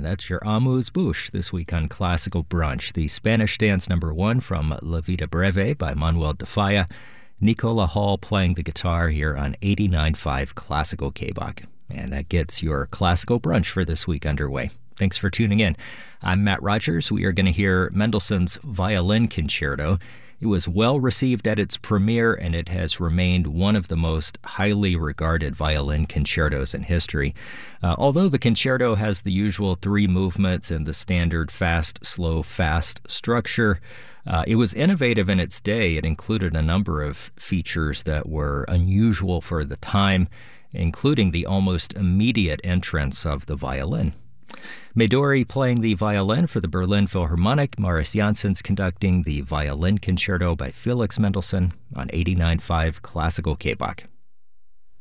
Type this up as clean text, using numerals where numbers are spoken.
that's your amuse-bouche this week on Classical Brunch. The Spanish dance number 1 from La Vida Breve by Manuel de Falla. Nicola Hall playing the guitar here on 89.5 Classical K-Bach. And that gets your Classical Brunch for this week underway. Thanks for tuning in. I'm Matt Rogers. We are going to hear Mendelssohn's Violin Concerto. It was well received at its premiere, and it has remained one of the most highly regarded violin concertos in history. Although the concerto has the usual 3 movements and the standard fast, slow, fast structure, it was innovative in its day. It included a number of features that were unusual for the time, including the almost immediate entrance of the violin. Midori playing the violin for the Berlin Philharmonic, Marius Jansons conducting the Violin Concerto by Felix Mendelssohn on 89.5 Classical K-Bach.